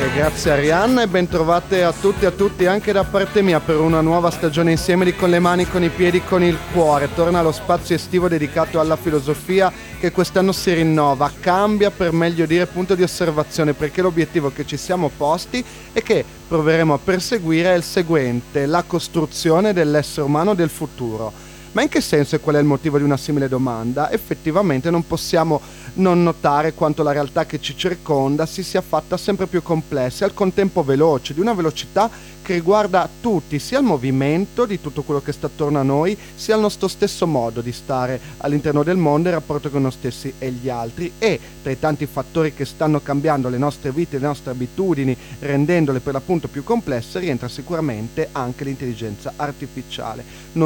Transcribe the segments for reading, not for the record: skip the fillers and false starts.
grazie Arianna e bentrovate a tutti e a tutti anche da parte mia per una nuova stagione insieme di Con le mani, con i piedi, con il cuore. Torna lo spazio estivo dedicato alla filosofia che quest'anno si rinnova, cambia per meglio dire punto di osservazione, perché l'obiettivo che ci siamo posti e che proveremo a perseguire è il seguente: la costruzione dell'essere umano del futuro. Ma in che senso e qual è il motivo di una simile domanda? Effettivamente non possiamo non notare quanto la realtà che ci circonda si sia fatta sempre più complessa e al contempo veloce, di una velocità che riguarda tutti, sia il movimento di tutto quello che sta attorno a noi, sia il nostro stesso modo di stare all'interno del mondo e il rapporto con noi stessi e gli altri. E tra i tanti fattori che stanno cambiando le nostre vite, le nostre abitudini, rendendole per l'appunto più complesse, rientra sicuramente anche l'intelligenza artificiale.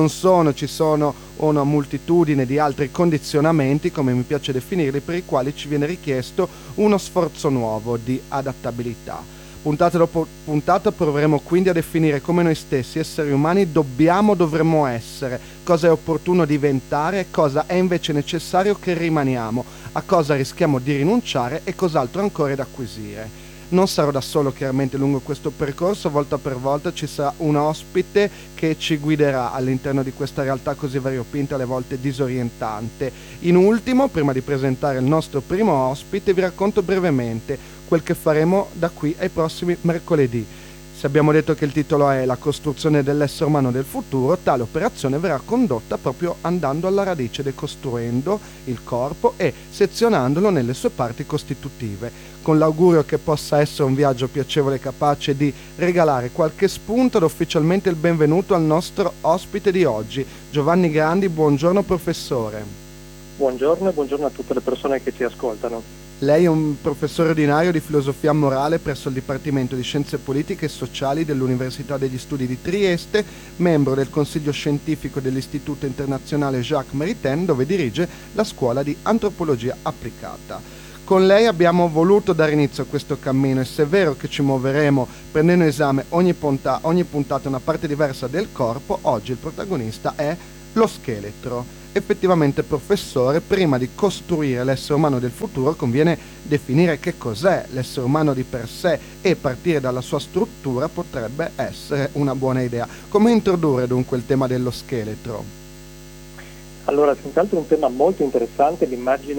Ci sono una moltitudine di altri condizionamenti, come mi piace definirli, per i quali ci viene richiesto uno sforzo nuovo di adattabilità. Puntata dopo puntata proveremo quindi a definire come noi stessi, esseri umani, dovremmo essere, cosa è opportuno diventare e cosa è invece necessario che rimaniamo, a cosa rischiamo di rinunciare e cos'altro ancora da acquisire. Non sarò da solo chiaramente lungo questo percorso, volta per volta ci sarà un ospite che ci guiderà all'interno di questa realtà così variopinta, alle volte disorientante. In ultimo, prima di presentare il nostro primo ospite, vi racconto brevemente quel che faremo da qui ai prossimi mercoledì. Se abbiamo detto che il titolo è La costruzione dell'essere umano del futuro, tale operazione verrà condotta proprio andando alla radice, decostruendo il corpo e sezionandolo nelle sue parti costitutive, con l'augurio che possa essere un viaggio piacevole capace di regalare qualche spunto ed ufficialmente il benvenuto al nostro ospite di oggi, Giovanni Grandi. Buongiorno professore. Buongiorno e buongiorno a tutte le persone che ci ascoltano. Lei è un professore ordinario di filosofia morale presso il Dipartimento di Scienze Politiche e Sociali dell'Università degli Studi di Trieste, membro del Consiglio Scientifico dell'Istituto Internazionale Jacques Maritain, dove dirige la Scuola di Antropologia Applicata. Con lei abbiamo voluto dare inizio a questo cammino e se è vero che ci muoveremo prendendo in esame ogni puntata una parte diversa del corpo, oggi il protagonista è lo scheletro. Effettivamente, professore, prima di costruire l'essere umano del futuro conviene definire che cos'è l'essere umano di per sé e partire dalla sua struttura potrebbe essere una buona idea. Come introdurre dunque il tema dello scheletro? Allora, intanto è un tema molto interessante, l'immagine